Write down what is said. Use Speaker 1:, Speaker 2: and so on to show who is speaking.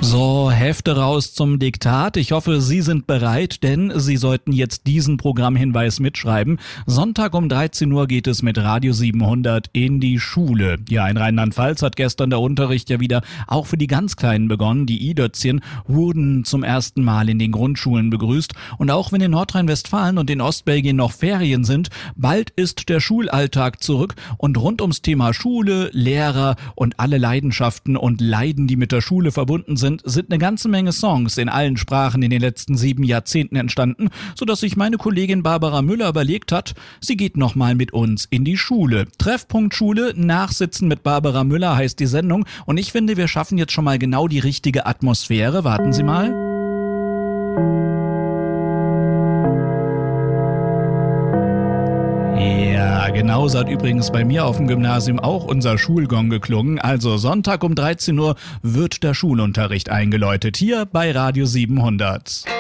Speaker 1: So, Hefte raus zum Diktat. Ich hoffe, Sie sind bereit, denn Sie sollten jetzt diesen Programmhinweis mitschreiben. Sonntag um 13 Uhr geht es mit Radio 700 in die Schule. Ja, in Rheinland-Pfalz hat gestern der Unterricht ja wieder auch für die ganz Kleinen begonnen. Die I-Dötzchen wurden zum ersten Mal in den Grundschulen begrüßt. Und auch wenn in Nordrhein-Westfalen und in Ostbelgien noch Ferien sind, bald ist der Schulalltag zurück. Und rund ums Thema Schule, Lehrer und alle Leidenschaften und Leiden, die mit der Schule verbunden sind eine ganze Menge Songs in allen Sprachen in den letzten 7 Jahrzehnten entstanden, sodass sich meine Kollegin Barbara Müller überlegt hat, sie geht nochmal mit uns in die Schule. Treffpunkt Schule, Nachsitzen mit Barbara Müller heißt die Sendung und ich finde, wir schaffen jetzt schon mal genau die richtige Atmosphäre. Warten Sie mal. Ja, genauso hat übrigens bei mir auf dem Gymnasium auch unser Schulgong geklungen. Also Sonntag um 13 Uhr wird der Schulunterricht eingeläutet, hier bei Radio 700.